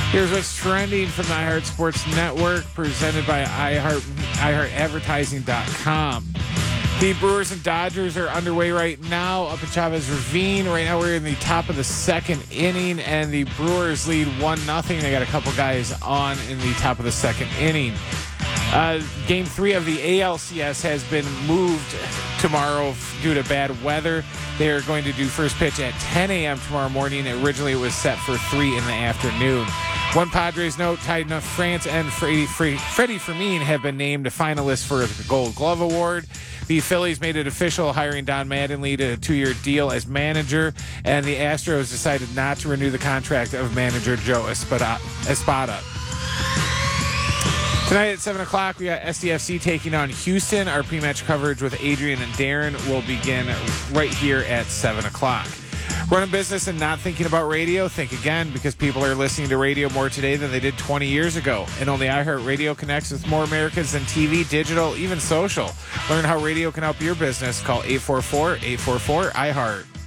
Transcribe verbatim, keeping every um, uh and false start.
Here's what's trending from the iHeart Sports Network, presented by iHeart, i heart advertising dot com. The Brewers and Dodgers are underway right now up at Chavez Ravine. Right now we're in the top of the second inning, and the Brewers lead one nothing. They got a couple guys on in the top of the second inning. Uh, game three of the A L C S has been moved tomorrow due to bad weather. They are going to do first pitch at ten a.m. tomorrow morning. Originally, it was set for three in the afternoon. One Padres note, Titan of France and Freddie, Freddie Fermin have been named finalists for the Gold Glove Award. The Phillies made it official, hiring Don Mattingly to a two-year deal as manager, and the Astros decided not to renew the contract of manager Joe Espada. Espada. Tonight at seven o'clock, we got S D F C taking on Houston. Our pre-match coverage with Adrian and Darren will begin right here at seven o'clock. Running business and not thinking about radio? Think again, because people are listening to radio more today than they did twenty years ago. And only iHeartRadio connects with more Americans than T V, digital, even social. Learn how radio can help your business. Call eight four four, eight four four, I heart.